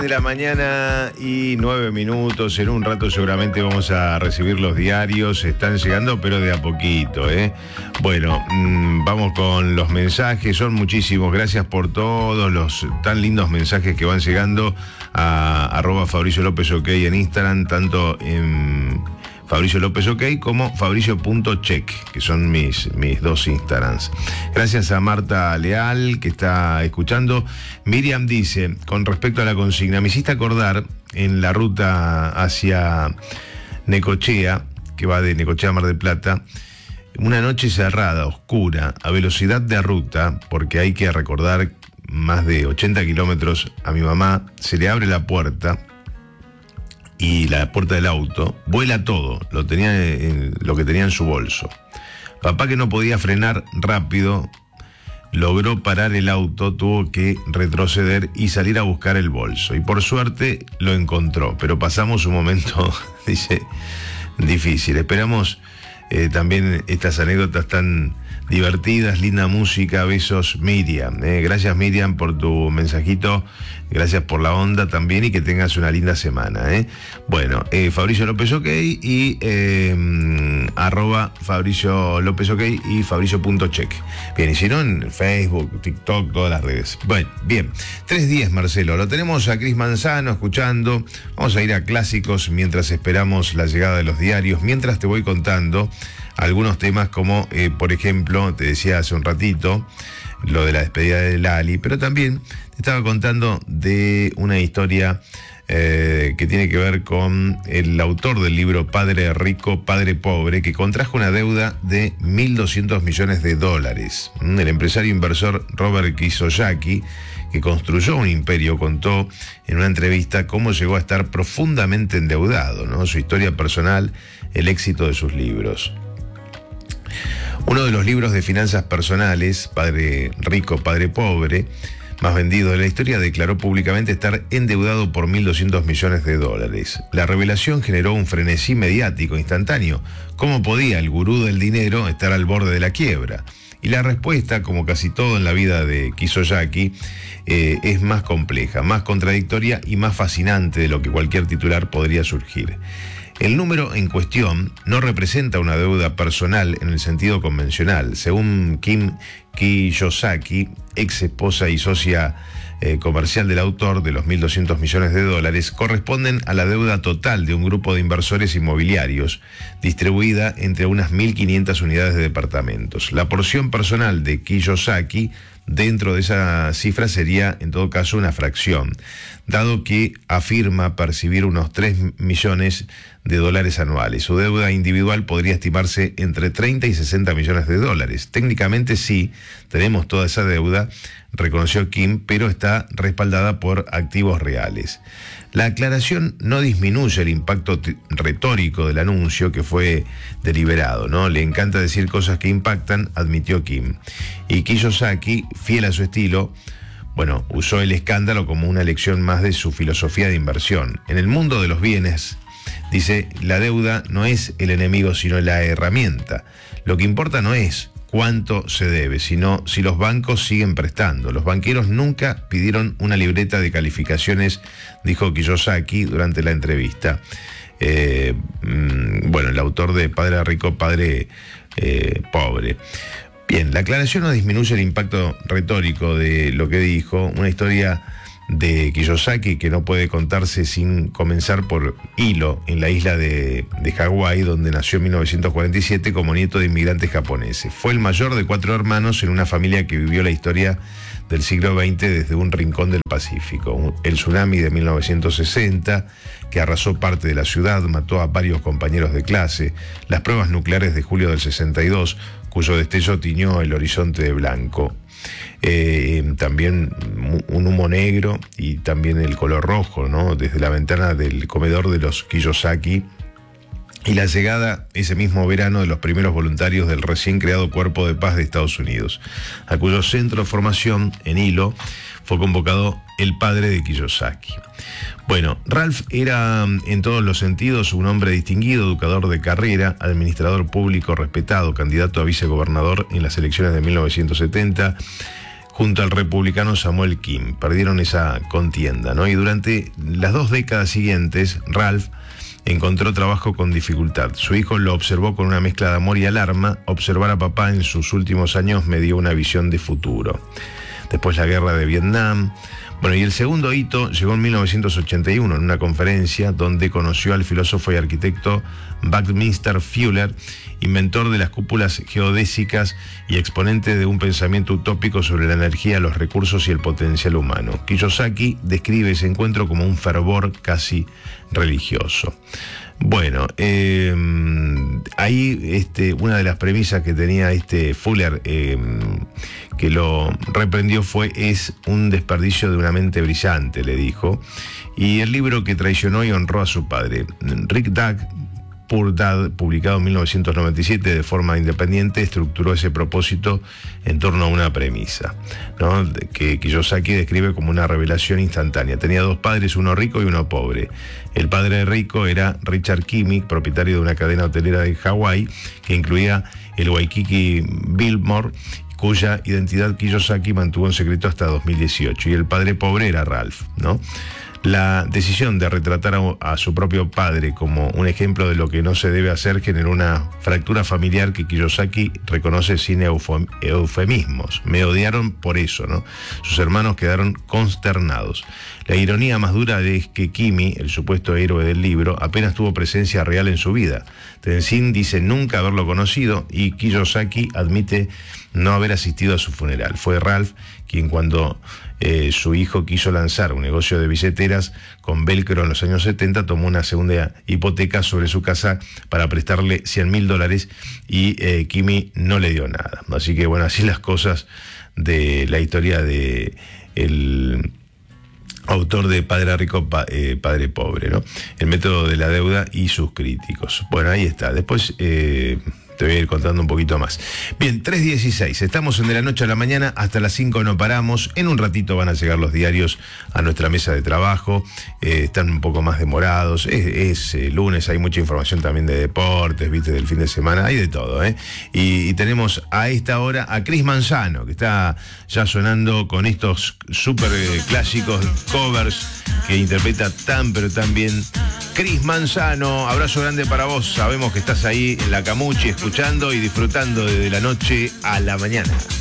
De la mañana y 9 minutos. En un rato seguramente vamos a recibir los diarios. Están llegando, pero de a poquito, ¿eh? Bueno, vamos con los mensajes. Son muchísimos. Gracias por todos los tan lindos mensajes que van llegando a @Fabricio López OK en Instagram, tanto en Fabricio López OK como Fabricio.check, que son mis dos Instagrams. Gracias a Marta Leal, que está escuchando. Miriam dice, con respecto a la consigna, me hiciste acordar en la ruta hacia Necochea, que va de Necochea a Mar del Plata, una noche cerrada, oscura, a velocidad de ruta, porque hay que recordar más de 80 kilómetros, a mi mamá se le abre la puerta y la puerta del auto, vuela todo, lo que tenía en su bolso. Papá, que no podía frenar rápido, logró parar el auto, tuvo que retroceder y salir a buscar el bolso. Y por suerte lo encontró, pero pasamos un momento, dice, difícil. Esperamos también estas anécdotas tan divertidas, linda música. Besos, Miriam. Gracias, Miriam, por tu mensajito. Gracias por la onda también y que tengas una linda semana. Bueno, Fabricio López OK y @Fabricio López OK y Fabricio.check. Bien, y si no, en Facebook, TikTok, todas las redes. Bueno, bien. 3:10, Marcelo. Lo tenemos a Cris Manzano escuchando. Vamos a ir a clásicos mientras esperamos la llegada de los diarios. Mientras te voy contando algunos temas como, por ejemplo, te decía hace un ratito, lo de la despedida de Lali, pero también te estaba contando de una historia que tiene que ver con el autor del libro Padre Rico, Padre Pobre, que contrajo una deuda de $1.200 millones. El empresario inversor Robert Kiyosaki, que construyó un imperio, contó en una entrevista cómo llegó a estar profundamente endeudado, ¿no? Su historia personal, el éxito de sus libros. Uno de los libros de finanzas personales, Padre Rico, Padre Pobre, más vendido de la historia, declaró públicamente estar endeudado por $1.200 millones. La revelación generó un frenesí mediático instantáneo. ¿Cómo podía el gurú del dinero estar al borde de la quiebra? Y la respuesta, como casi todo en la vida de Kiyosaki, es más compleja, más contradictoria y más fascinante de lo que cualquier titular podría surgir. El número en cuestión no representa una deuda personal en el sentido convencional. Según Kim Kiyosaki, ex esposa y socia comercial del autor de los $1.200 millones, corresponden a la deuda total de un grupo de inversores inmobiliarios, distribuida entre unas 1.500 unidades de departamentos. La porción personal de Kiyosaki dentro de esa cifra sería, en todo caso, una fracción, dado que afirma percibir unos $3 millones anuales. Su deuda individual podría estimarse entre $30 y $60 millones. Técnicamente sí, tenemos toda esa deuda, reconoció Kim, pero está respaldada por activos reales. La aclaración no disminuye el impacto retórico del anuncio, que fue deliberado, ¿no? Le encanta decir cosas que impactan, admitió Kim. Y Kiyosaki, fiel a su estilo, usó el escándalo como una lección más de su filosofía de inversión. En el mundo de los bienes, dice, la deuda no es el enemigo, sino la herramienta. Lo que importa no es cuánto se debe, sino si los bancos siguen prestando. Los banqueros nunca pidieron una libreta de calificaciones, dijo Kiyosaki durante la entrevista. El autor de Padre Rico, Padre Pobre. Bien, la aclaración no disminuye el impacto retórico de lo que dijo. Una historia de Kiyosaki que no puede contarse sin comenzar por Hilo, en la isla de Hawái, donde nació en 1947 como nieto de inmigrantes japoneses. Fue el mayor de 4 hermanos en una familia que vivió la historia del siglo XX desde un rincón del Pacífico. El tsunami de 1960, que arrasó parte de la ciudad, mató a varios compañeros de clase. Las pruebas nucleares de julio del 62, cuyo destello tiñó el horizonte de blanco. También un humo negro y también el color rojo, ¿no? Desde la ventana del comedor de los Kiyosaki. Y la llegada ese mismo verano de los primeros voluntarios del recién creado Cuerpo de Paz de Estados Unidos, a cuyo centro de formación en Hilo fue convocado el padre de Kiyosaki. Ralph era en todos los sentidos un hombre distinguido, educador de carrera, administrador público respetado, candidato a vicegobernador en las elecciones de 1970, junto al republicano Samuel Kim. Perdieron esa contienda, ¿no? Y durante las 2 décadas siguientes, Ralph encontró trabajo con dificultad. Su hijo lo observó con una mezcla de amor y alarma. Observar a papá en sus últimos años me dio una visión de futuro. Después la guerra de Vietnam. Bueno, y el segundo hito llegó en 1981 en una conferencia donde conoció al filósofo y arquitecto Buckminster Fuller, inventor de las cúpulas geodésicas y exponente de un pensamiento utópico sobre la energía, los recursos y el potencial humano. Kiyosaki describe ese encuentro como un fervor casi religioso. Bueno, ahí una de las premisas que tenía Fuller, que lo reprendió, es un desperdicio de una mente brillante, le dijo. Y el libro que traicionó y honró a su padre, Rich Dad, Poor Dad, publicado en 1997 de forma independiente, estructuró ese propósito en torno a una premisa, ¿no? Que Kiyosaki describe como una revelación instantánea. Tenía 2 padres, uno rico y uno pobre. El padre rico era Richard Kimmick, propietario de una cadena hotelera de Hawái que incluía el Waikiki Biltmore, cuya identidad Kiyosaki mantuvo en secreto hasta 2018. Y el padre pobre era Ralph, ¿no? La decisión de retratar a su propio padre como un ejemplo de lo que no se debe hacer generó una fractura familiar que Kiyosaki reconoce sin eufemismos. Me odiaron por eso, ¿no? Sus hermanos quedaron consternados. La ironía más dura es que Kimi, el supuesto héroe del libro, apenas tuvo presencia real en su vida. Tenzin dice nunca haberlo conocido y Kiyosaki admite no haber asistido a su funeral. Fue Ralph quien, cuando su hijo quiso lanzar un negocio de billeteras con velcro en los años 70, tomó una segunda hipoteca sobre su casa para prestarle $100.000 y Kimi no le dio nada. Así que bueno, así las cosas de la historia de el autor de Padre Rico, Padre Pobre, ¿no? El método de la deuda y sus críticos. Bueno, ahí está. Después te voy a ir contando un poquito más. Bien, 3:16. Estamos en De la Noche a la Mañana. Hasta las 5 no paramos. En un ratito van a llegar los diarios a nuestra mesa de trabajo. Están un poco más demorados. Es lunes, hay mucha información también de deportes, viste, del fin de semana. Hay de todo, ¿eh? Y tenemos a esta hora a Chris Manzano, que está ya sonando con estos súper clásicos covers que interpreta tan pero tan bien. Chris Manzano, abrazo grande para vos. Sabemos que estás ahí en la Camuchi escuchando y disfrutando de la noche a la mañana.